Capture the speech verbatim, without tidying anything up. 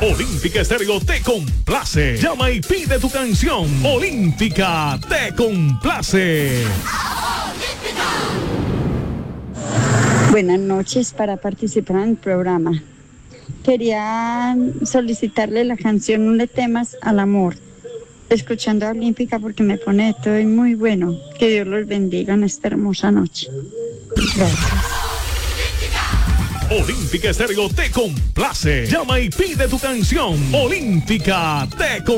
Olímpica Estéreo te complace. Llama y pide tu canción. Olímpica te complace. Buenas noches, para participar en el programa. Quería solicitarle la canción Un de temas al amor. Escuchando a Olímpica porque me pone todo y muy bueno. Que Dios los bendiga en esta hermosa noche. Gracias. Olímpica Estéreo te complace. Llama y pide tu canción. Olímpica te complace.